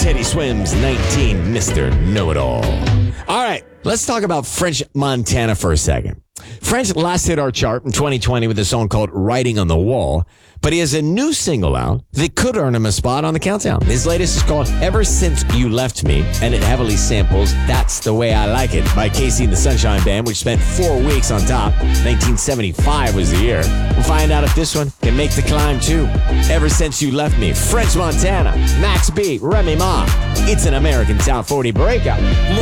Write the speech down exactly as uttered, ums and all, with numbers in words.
Teddy Swims, nineteen, Mister Know-It-All. All right, let's talk about French Montana for a second. French last hit our chart in twenty twenty with a song called Writing on the Wall, but he has a new single out that could earn him a spot on the countdown. His latest is called Ever Since You Left Me, and it heavily samples That's the Way I Like It by Casey and the Sunshine Band, which spent four weeks on top. nineteen seventy-five was the year. We'll find out if this one can make the climb too. Ever Since You Left Me, French Montana, Max B, Remy Ma. It's an American Top forty breakout.